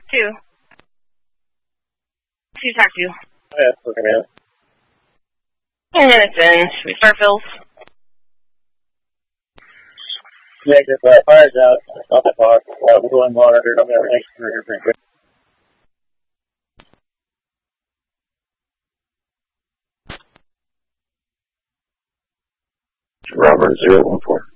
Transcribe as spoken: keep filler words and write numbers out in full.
to? Who to talk to? Yeah, looking at it. Ten minutes in. Should we start, Phils? Yeah, because uh, fire's out. It's not that far. Uh, we're going monitor. I'm going to next through here pretty quick. Robert zero one four.